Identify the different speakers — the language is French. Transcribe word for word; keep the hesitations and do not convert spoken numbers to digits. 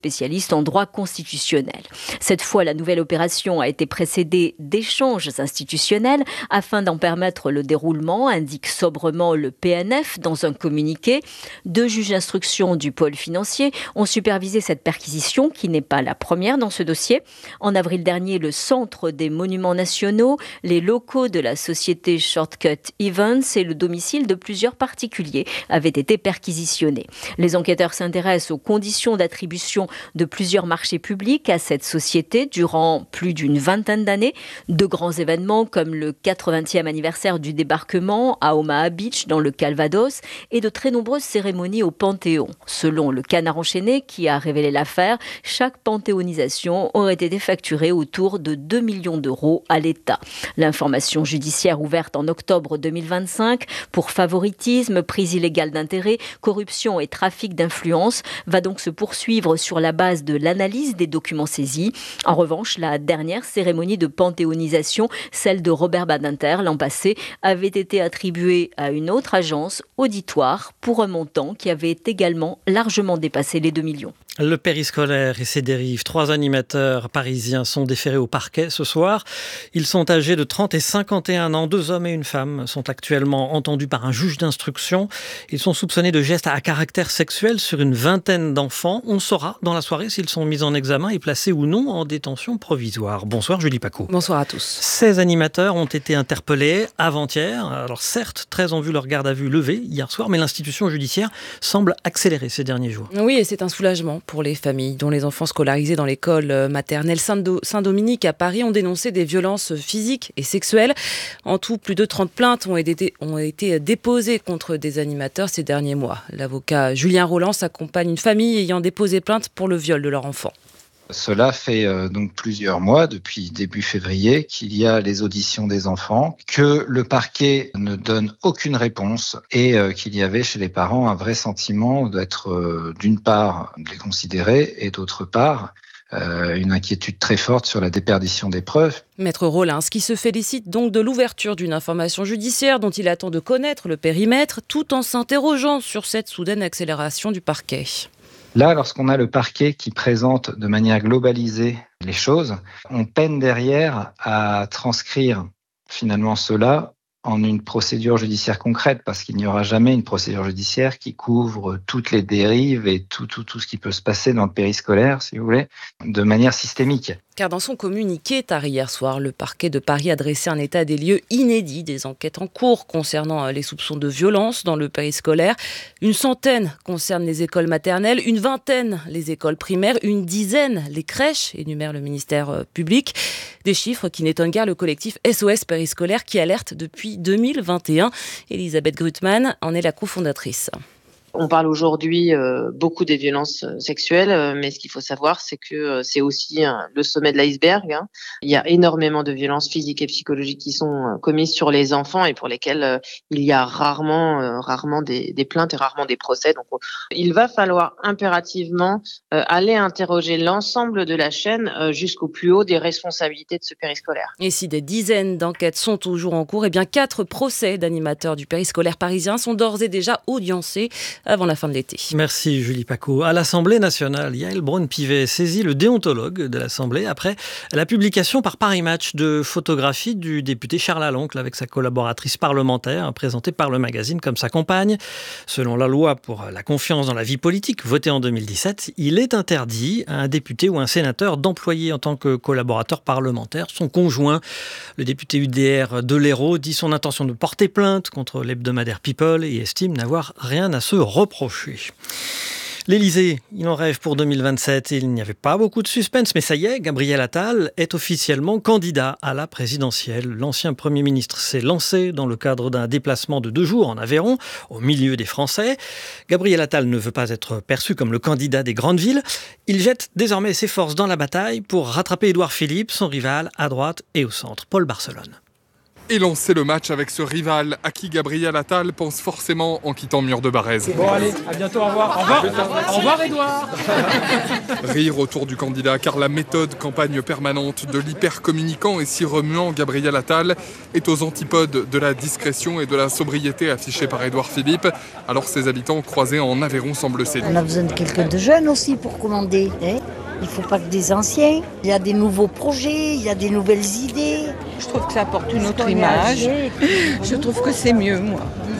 Speaker 1: spécialiste en droit constitutionnel. Cette fois, la nouvelle opération a été précédée d'échanges institutionnels afin d'en permettre le déroulement, indique sobrement le P N F dans un communiqué. Deux juges d'instruction du pôle financier ont supervisé cette perquisition qui n'est pas la première dans ce dossier. En avril dernier, le Centre des Monuments Nationaux, les locaux de la société Shortcut Events et le domicile de plusieurs particuliers avaient été perquisitionnés. Les enquêteurs s'intéressent aux conditions d'attribution de plusieurs marchés publics à cette société durant plus d'une vingtaine d'années. De grands événements comme le quatre-vingtième anniversaire du débarquement à Omaha Beach dans le Calvados et de très nombreuses cérémonies au Panthéon. Selon le Canard enchaîné qui a révélé l'affaire, chaque panthéonisation aurait été facturée autour de deux millions d'euros à l'État. L'information judiciaire ouverte en octobre deux mille vingt-cinq pour favoritisme, prise illégale d'intérêt, corruption et trafic d'influence va donc se poursuivre sur la base de l'analyse des documents saisis. En revanche, la dernière cérémonie de panthéonisation, celle de Robert Badinter l'an passé, avait été attribuée à une autre agence, Auditoire, pour un montant qui avait également largement dépassé les deux millions.
Speaker 2: Le périscolaire et ses dérives. Trois animateurs parisiens sont déférés au parquet ce soir. Ils sont âgés de trente et cinquante et un ans. Deux hommes et une femme sont actuellement entendus par un juge d'instruction. Ils sont soupçonnés de gestes à caractère sexuel sur une vingtaine d'enfants. On saura dans la soirée s'ils sont mis en examen et placés ou non en détention provisoire. Bonsoir Julie Pacot.
Speaker 3: Bonsoir à tous.
Speaker 2: seize animateurs ont été interpellés avant-hier. Alors certes, treize ont vu leur garde à vue levée hier soir, mais l'institution judiciaire semble accélérer ces derniers jours.
Speaker 3: Oui, et c'est un soulagement pour les familles dont les enfants scolarisés dans l'école maternelle Saint-Dominique à Paris ont dénoncé des violences physiques et sexuelles. En tout, plus de trente plaintes ont été, ont été déposées contre des animateurs ces derniers mois. L'avocat Julien Roland s'accompagne une famille ayant déposé plainte pour le viol de leur enfant.
Speaker 4: Cela fait euh, donc plusieurs mois, depuis début février, qu'il y a les auditions des enfants, que le parquet ne donne aucune réponse et euh, qu'il y avait chez les parents un vrai sentiment d'être, euh, d'une part, de les considérer et d'autre part, euh, une inquiétude très forte sur la déperdition des preuves.
Speaker 3: Maître Rollins, qui se félicite donc de l'ouverture d'une information judiciaire dont il attend de connaître le périmètre, tout en s'interrogeant sur cette soudaine accélération du parquet.
Speaker 4: Là, lorsqu'on a le parquet qui présente de manière globalisée les choses, on peine derrière à transcrire finalement cela en une procédure judiciaire concrète, parce qu'il n'y aura jamais une procédure judiciaire qui couvre toutes les dérives et tout, tout, tout ce qui peut se passer dans le périscolaire, si vous voulez, de manière systémique.
Speaker 3: Car dans son communiqué tard hier soir, le parquet de Paris a dressé un état des lieux inédit des enquêtes en cours concernant les soupçons de violence dans le périscolaire. Une centaine concerne les écoles maternelles, une vingtaine les écoles primaires, une dizaine les crèches, énumère le ministère public. Des chiffres qui n'étonnent guère le collectif S O S Périscolaire qui alerte depuis deux mille vingt et un. Elisabeth Grutman en est la cofondatrice.
Speaker 5: On parle aujourd'hui euh, beaucoup des violences sexuelles, euh, mais ce qu'il faut savoir, c'est que euh, c'est aussi euh, le sommet de l'iceberg. Hein. Il y a énormément de violences physiques et psychologiques qui sont euh, commises sur les enfants et pour lesquelles euh, il y a rarement, euh, rarement des, des plaintes et rarement des procès. Donc, euh, il va falloir impérativement euh, aller interroger l'ensemble de la chaîne euh, jusqu'au plus haut des responsabilités de ce périscolaire.
Speaker 3: Et si des dizaines d'enquêtes sont toujours en cours, eh bien quatre procès d'animateurs du périscolaire parisien sont d'ores et déjà audiencés avant la fin de l'été.
Speaker 2: Merci Julie Pacot. À l'Assemblée nationale, Yael Braun-Pivet saisit le déontologue de l'Assemblée après la publication par Paris Match de photographies du député Charles Aloncle avec sa collaboratrice parlementaire, présentée par le magazine comme sa compagne. Selon la loi pour la confiance dans la vie politique, votée en deux mille dix-sept, il est interdit à un député ou un sénateur d'employer en tant que collaborateur parlementaire son conjoint. Le député U D R de l'Hérault dit son intention de porter plainte contre l'hebdomadaire People et estime n'avoir rien à se reproché. L'Élysée, il en rêve pour deux mille vingt-sept. Il n'y avait pas beaucoup de suspense, mais ça y est, Gabriel Attal est officiellement candidat à la présidentielle. L'ancien Premier ministre s'est lancé dans le cadre d'un déplacement de deux jours en Aveyron, au milieu des Français. Gabriel Attal ne veut pas être perçu comme le candidat des grandes villes. Il jette désormais ses forces dans la bataille pour rattraper Édouard Philippe, son rival à droite et au centre. Paul Barcelone.
Speaker 6: et lancer le match avec ce rival à qui Gabriel Attal pense forcément en quittant Mur de Barrez.
Speaker 7: Bon allez, à bientôt, au revoir. Au revoir, au revoir Edouard.
Speaker 6: Rire autour du candidat car la méthode campagne permanente de l'hyper-communicant et si remuant Gabriel Attal est aux antipodes de la discrétion et de la sobriété affichée par Édouard Philippe. Alors ses habitants croisés en Aveyron semblent séduits.
Speaker 8: On a besoin de quelqu'un de jeune aussi pour commander. Hein, il ne faut pas que des anciens. Il y a des nouveaux projets, il y a des nouvelles idées.
Speaker 9: Je trouve que ça apporte une autre image. Je trouve que c'est mieux, moi.